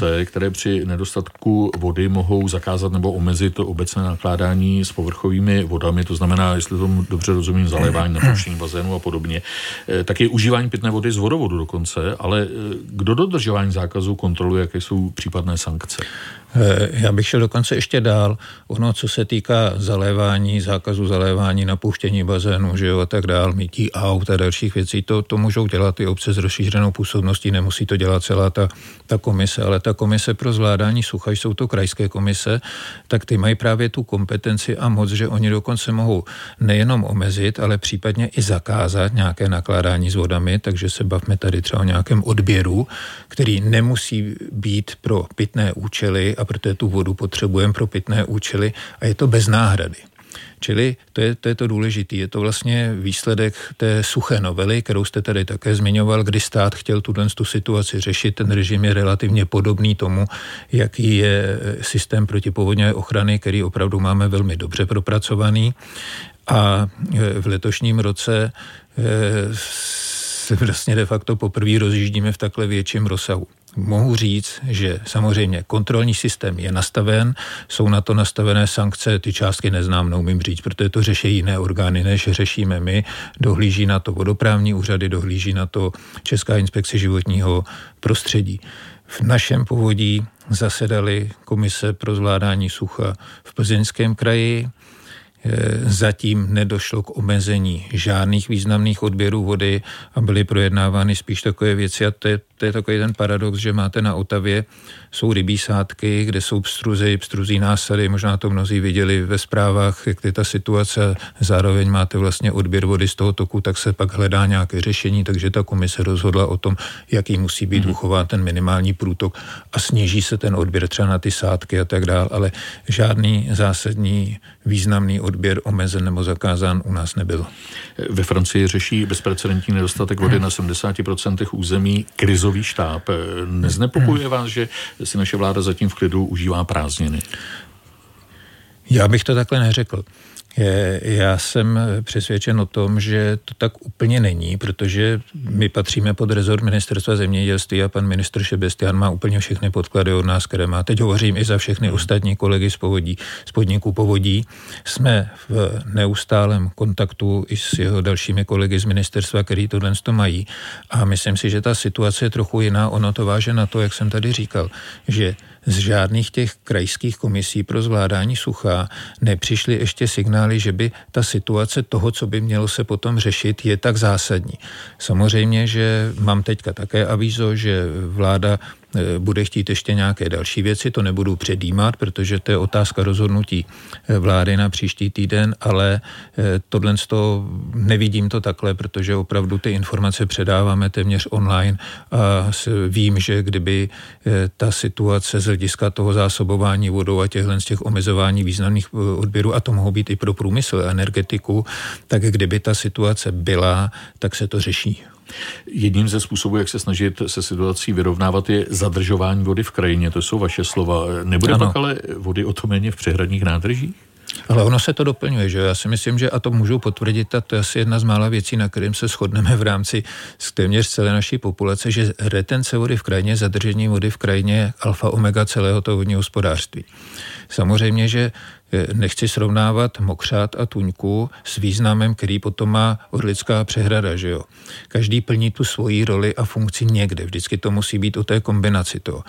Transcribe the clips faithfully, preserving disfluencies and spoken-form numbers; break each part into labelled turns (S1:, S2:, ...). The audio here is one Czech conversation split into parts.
S1: obce, které při nedostatku vody mohou zakázat nebo omezit to obecné nakládání s povrchovými vodami, to znamená, jestli tomu dobře rozumím, zalévání, napuštění bazénu a podobně, tak je užívání pitné vody z vodovodu dokonce, ale kdo dodržování zákazu kontroluje, jaké jsou případné sankce?
S2: Já bych šel dokonce ještě dál. Ono, co se týká zalévání, zákazu zalévání, napuštění bazénu, že jo, a tak dál, mytí aut a dalších věcí, to, to můžou dělat ty obce s rozšířenou působností, nemusí to dělat celá ta, ta komise, ale ta komise pro zvládání sucha, jsou to krajské komise, tak ty mají právě tu kompetenci a moc, že oni dokonce mohou nejenom omezit, ale případně i zakázat nějaké nakládání s vodami, takže se bavme tady třeba o nějakém odběru, který nemusí být pro pitné účely, a protože tu vodu potřebujeme pro pitné účely a je to bez náhrady. Čili to je, to je to důležité. Je to vlastně výsledek té suché novely, kterou jste tady také zmiňoval, kdy stát chtěl tuhle tu situaci řešit. Ten režim je relativně podobný tomu, jaký je systém protipovodňové ochrany, který opravdu máme velmi dobře propracovaný. A v letošním roce se vlastně de facto poprvé rozjíždíme v takhle větším rozsahu. Mohu říct, že samozřejmě kontrolní systém je nastaven, jsou na to nastavené sankce, ty částky neznám, neumím říct, protože to řeší jiné orgány, než řešíme my. Dohlíží na to vodoprávní úřady, dohlíží na to Česká inspekce životního prostředí. V našem povodí zasedaly komise pro zvládání sucha v Plzeňském kraji. Zatím nedošlo k omezení žádných významných odběrů vody a byly projednávány spíš takové věci a to je, to je takový ten paradox, že máte na Otavě, jsou rybí sádky, kde jsou pstruzy, pstruzí násady, možná to mnozí viděli ve zprávách, jak je ta situace, zároveň máte vlastně odběr vody z toho toku, tak se pak hledá nějaké řešení, takže ta komise rozhodla o tom, jaký musí být uchován ten minimální průtok a sníží se ten odběr třeba na ty sádky a tak dál, ale žádný zásadní významný odběr omezen nebo zakázán u nás nebyl.
S1: Ve Francii řeší bezprecedentní nedostatek vody na sedmdesát procent území krizový štáb. Neznepokojuje vás, že si naše vláda zatím v klidu užívá prázdniny?
S2: Já bych to takhle neřekl. Já jsem přesvědčen o tom, že to tak úplně není, protože my patříme pod rezort ministerstva zemědělství a pan ministr Šebestián má úplně všechny podklady od nás, které má. Teď hovořím i za všechny ostatní kolegy z povodí, z podniků povodí. Jsme v neustálém kontaktu i s jeho dalšími kolegy z ministerstva, který tohle to mají. A myslím si, že ta situace je trochu jiná. Ono to váže na to, jak jsem tady říkal, že z žádných těch krajských komisí pro zvládání sucha nepřišly ještě signály, že by ta situace toho, co by mělo se potom řešit, je tak zásadní. Samozřejmě, že mám teďka také avízo, že vláda bude chtít ještě nějaké další věci, to nebudu předjímat, protože to je otázka rozhodnutí vlády na příští týden, ale tohle z toho nevidím to takhle, protože opravdu ty informace předáváme téměř online a vím, že kdyby ta situace z hlediska toho zásobování vodou a těchhle z těch omezování významných odběrů, a to mohou být i pro průmysl a energetiku, tak kdyby ta situace byla, tak se to řeší.
S1: Jedním ze způsobů, jak se snažit se situací vyrovnávat, je zadržování vody v krajině. To jsou vaše slova. Nebude ano. Pak ale vody o to méně v přehradních nádržích?
S2: Ale ono se to doplňuje, že já si myslím, že a to můžu potvrdit, a to je asi jedna z mála věcí, na kterým se shodneme v rámci téměř celé naší populace, že retence vody v krajině, zadržení vody v krajině je alfa omega celého toho vodního hospodářství. Samozřejmě, že nechci srovnávat Mokřát a Tuňku s významem, který potom má Orlická přehrada, že jo. Každý plní tu svoji roli a funkci někde. Vždycky to musí být o té kombinaci toho.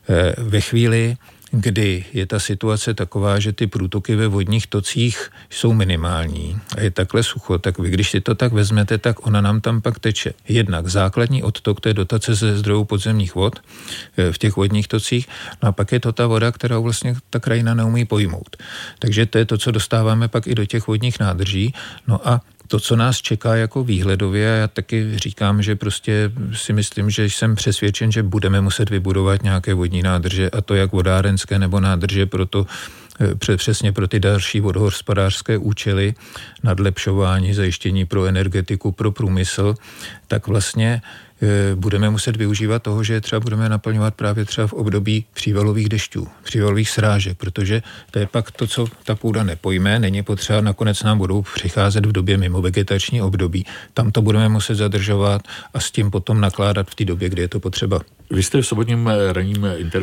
S2: Ve chvíli, kdy je ta situace taková, že ty průtoky ve vodních tocích jsou minimální a je takhle sucho, tak vy, když si to tak vezmete, tak ona nám tam pak teče. Jednak základní odtok, to je dotace ze zdrojů podzemních vod v těch vodních tocích, no a pak je to ta voda, kterou vlastně ta krajina neumí pojmout. Takže to je to, co dostáváme pak i do těch vodních nádrží. No a to, co nás čeká jako výhledově, já taky říkám, že prostě si myslím, že jsem přesvědčen, že budeme muset vybudovat nějaké vodní nádrže, a to jak vodárenské nebo nádrže pro to, přesně pro ty další vodohospodářské účely, nadlepšování, zajištění pro energetiku, pro průmysl, tak vlastně budeme muset využívat toho, že třeba budeme naplňovat právě třeba v období přívalových dešťů, přívalových srážek, protože to je pak to, co ta půda nepojme, není potřeba, nakonec nám budou přicházet v době mimo vegetační období. Tam to budeme muset zadržovat a s tím potom nakládat v té době, kdy je to potřeba.
S1: Vy jste v sobotním ranním interview